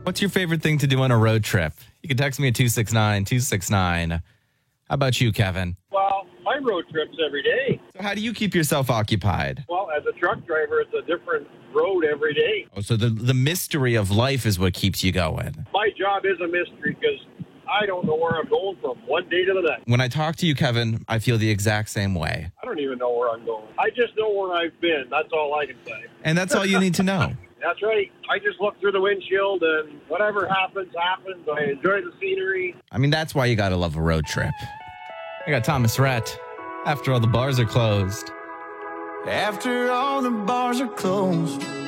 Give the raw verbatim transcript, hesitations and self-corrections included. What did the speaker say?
What's your favorite thing to do on a road trip? You can text me at two six nine, two six nine. How about you, Kevin? Well, I road trips every day. So how do you keep yourself occupied? Well, as a truck driver, it's a different road every day. Oh, so the, the mystery of life is what keeps you going. My job is a mystery because I don't know where I'm going from one day to the next. When I talk to you, Kevin, I feel the exact same way. I don't even know where I'm going. I just know where I've been. That's all I can say. And that's all you need to know. That's right. I just look through the windshield and whatever happens, happens. I enjoy the scenery. I mean, that's why you got to love a road trip. I got Thomas Rhett. After all the bars are closed. After all the bars are closed.